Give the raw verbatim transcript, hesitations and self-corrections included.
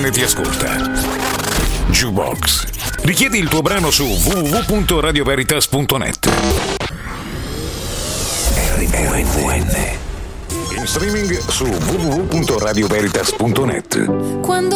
N ti ascolta. Jukebox. Richiedi il tuo brano su w w w punto radio veritas punto net. R V N. In streaming su w w w punto radio veritas punto net. Quando